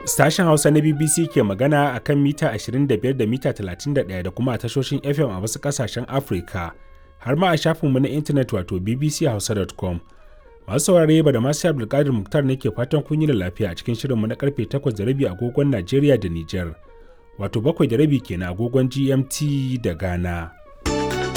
Sashen Hausa na BBC ke magana a kan mita 25 da mita 31 da kuma a tashoshin FM a wasu ƙasashen Afirka, har ma a shafinmu na intanet wato bbchausa.com. Masu saurare ba da masu Abdulkadir Muktar ne ke fatan kun yi da lafiya a cikin shirinmu na karfe 8:30 agogon Najeriya da Nijar, wato 7:30 kenan agogon GMT da Ghana.